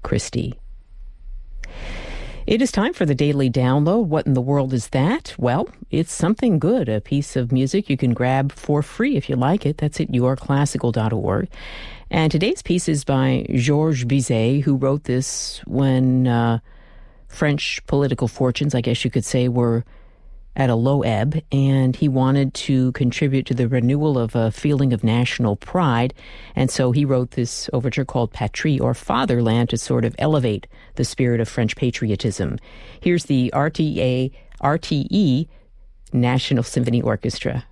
Christie. It is time for the Daily Download. What in the world is that? Well, it's something good, a piece of music you can grab for free if you like it. That's at yourclassical.org. And today's piece is by Georges Bizet, who wrote this when French political fortunes, I guess you could say, were at a low ebb, and he wanted to contribute to the renewal of a feeling of national pride. And so he wrote this overture called Patrie, or Fatherland, to sort of elevate the spirit of French patriotism. Here's the RTE National Symphony Orchestra.